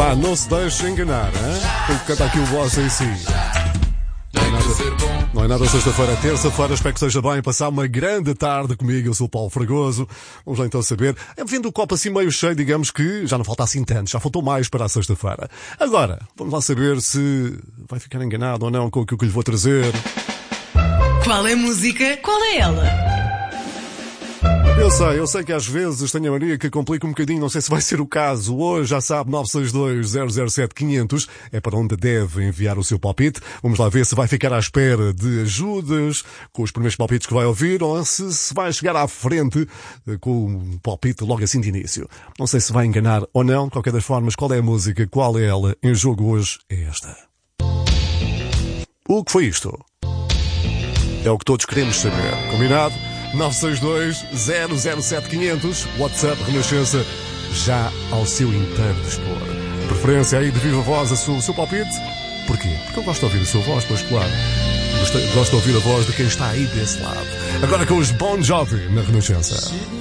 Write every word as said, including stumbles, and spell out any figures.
Vá, não se deixe enganar, hein? Tem que cantar aqui o voz em si. Não é nada, não é nada sexta-feira, é terça-feira. Espero que esteja bem. Passar uma grande tarde comigo. Eu sou o Paulo Fragoso. Vamos lá então saber. Vendo o copo assim meio cheio, digamos que já não falta assim tanto. Já faltou mais para a sexta-feira. Agora, vamos lá saber se vai ficar enganado ou não com aquilo que eu lhe vou trazer. Qual é a música? Qual é ela? Eu sei, eu sei que às vezes tenho a mania que complica um bocadinho, não sei se vai ser o caso. Hoje já sabe, nove seis dois, zero zero sete, quinhentos é para onde deve enviar o seu palpite. Vamos lá ver se vai ficar à espera de ajudas com os primeiros palpites que vai ouvir ou se, se vai chegar à frente com um palpite logo assim de início. Não sei se vai enganar ou não, de qualquer das formas, qual é a música, qual é ela em jogo hoje, é esta. O que foi isto? É o que todos queremos saber, combinado? nove seis dois, zero zero sete, quinhentos, WhatsApp Renascença, já ao seu inteiro dispor. Preferência aí de viva voz a sua, o seu palpite. Porquê? Porque eu gosto de ouvir a sua voz, pois claro. Gosto, gosto de ouvir a voz de quem está aí desse lado. Agora com os Bon Jovi na Renascença.